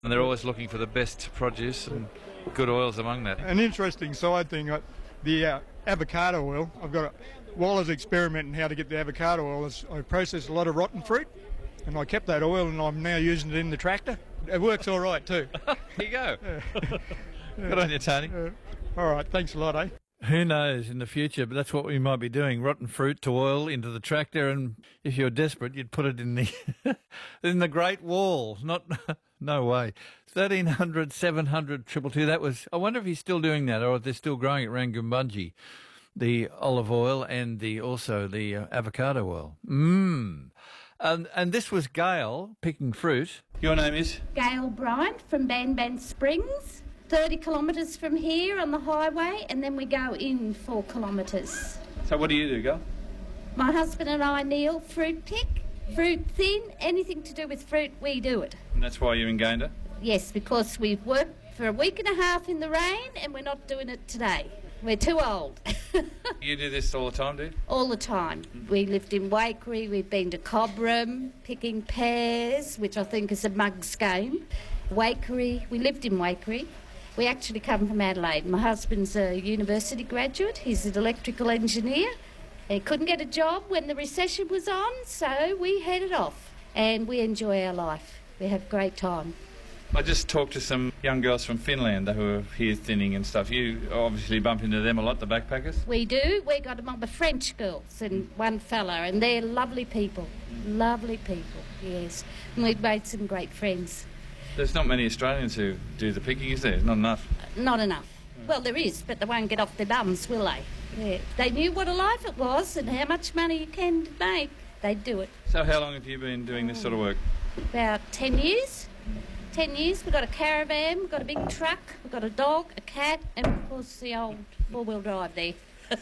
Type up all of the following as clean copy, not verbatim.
And they're always looking for the best produce and good oils among that. An interesting side thing, the avocado oil, while I was experimenting how to get the avocado oil, I processed a lot of rotten fruit, and I kept that oil, and I'm now using it in the tractor. It works all right too. There you go. Good on you, Tony. All right, thanks a lot, eh? Who knows in the future, but that's what we might be doing, rotten fruit to oil into the tractor, and if you're desperate, you'd put it in the in the Great Wall. No way. 1300 700 222. That was, I wonder if he's still doing that, or if they're still growing at Rangombungie, the olive oil and also the avocado oil. And this was Gail picking fruit. Your name is? Gail Bryant from Banban Springs, 30 kilometres from here on the highway, and then we go in 4 kilometres. So what do you do, Gail? My husband and I, Neil, fruit pick, fruit thin, anything to do with fruit, we do it. And that's why you're in Gayndah? Yes, because we've worked for a week and a half in the rain and we're not doing it today. We're too old. You do this all the time, do you? All the time. We lived in Waikerie, we've been to Cobram, picking pears, which I think is a mug's game. Waikerie, we lived in Waikerie. We actually come from Adelaide. My husband's a university graduate, he's an electrical engineer. He couldn't get a job when the recession was on, so we headed off and we enjoy our life. We have a great time. I just talked to some young girls from Finland who are here thinning and stuff. You obviously bump into them a lot, the backpackers? We do. We got a mob of French girls and one fella, and they're lovely people. Lovely people, yes. And we've made some great friends. There's not many Australians who do the picking, is there? Not enough? Not enough. Well, there is, but they won't get off their bums, will they? Yeah. They knew what a life it was and how much money you can make. They'd do it. So how long have you been doing this sort of work? About 10 years. 10 years. We've got a caravan, we've got a big truck, we've got a dog, a cat, and of course the old four-wheel drive there.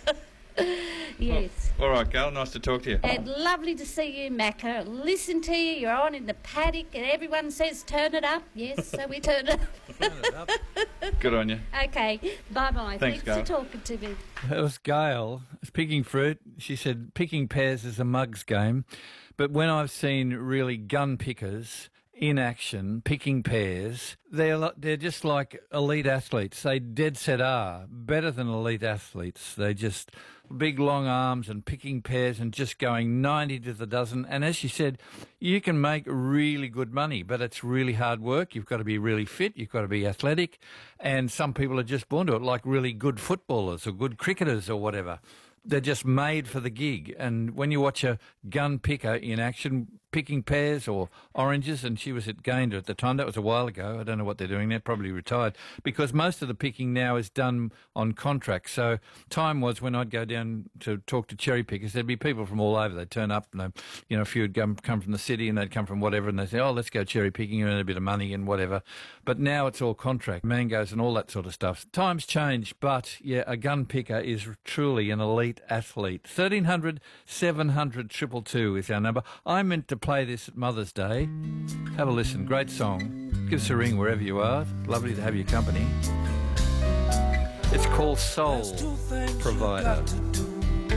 Yes. All right, Gail, nice to talk to you. And lovely to see you, Macca. Listen to you, you're on in the paddock and everyone says turn it up. Yes, so we turn it up. Good on you. Okay, bye-bye. Thanks, Gail. For talking to me. That was Gail picking fruit. She said picking pears is a mug's game, but when I've seen really gun pickers in action, picking pears, they're just like elite athletes. They dead set are better than elite athletes. They just big long arms and picking pears and just going 90 to the dozen. And as she said, you can make really good money, but it's really hard work. You've got to be really fit. You've got to be athletic. And some people are just born to it, like really good footballers or good cricketers or whatever. They're just made for the gig. And when you watch a gun picker in action, picking pears or oranges, and she was at Gayndah at the time. That was a while ago. I don't know what they're doing. They're probably retired because most of the picking now is done on contract. So time was when I'd go down to talk to cherry pickers, there'd be people from all over. They'd turn up and, a few would come from the city and they'd come from whatever and they'd say, oh, let's go cherry picking and earn a bit of money and whatever. But now it's all contract, mangoes and all that sort of stuff. Times change, but yeah, a gun picker is truly an elite athlete. 1300 700 222 is our number. I meant to play this at Mother's Day. Have a listen. Great song. Give us a ring wherever you are. Lovely to have your company. It's called Soul Provider.